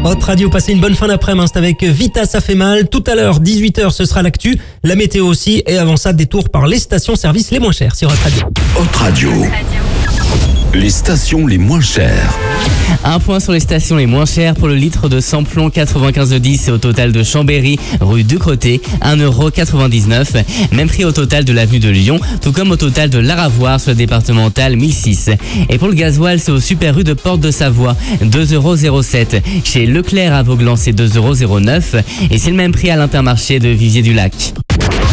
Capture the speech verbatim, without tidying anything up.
Hot Radio, passez une bonne fin d'après-midi, c'est avec Vita, ça fait mal. Tout à l'heure, dix-huit heures, ce sera l'actu, la météo aussi, et avant ça, détour par les stations-service les moins chères sur Hot Radio. Hot Radio. Les stations les moins chères. Un point sur les stations les moins chères pour le litre de samplon quatre-vingt-quinze de dix et au total de Chambéry, rue Ducrotté, un euro quatre-vingt-dix-neuf. Même prix au total de l'avenue de Lyon, tout comme au total de l'Aravoir sur le départemental mille six. Et pour le gasoil, c'est au super rue de Porte de Savoie, deux euros zéro sept. Chez Leclerc à Vauglan, c'est deux euros zéro neuf. Et c'est le même prix à l'Intermarché de Vivier-du-Lac.